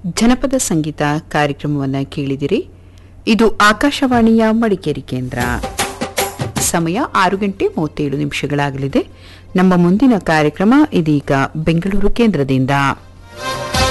ಜನಪದ ಸಂಗೀತ ಕಾರ್ಯಕ್ರಮವನ್ನು ಕೇಳಿದಿರಿ. ಇದು ಆಕಾಶವಾಣಿಯ ಮಡಿಕೇರಿ ಕೇಂದ್ರ. ಸಮಯ 6:37 ನಮ್ಮ ಮುಂದಿನ ಕಾರ್ಯಕ್ರಮ ಇದೀಗ ಬೆಂಗಳೂರು ಕೇಂದ್ರದಿಂದ.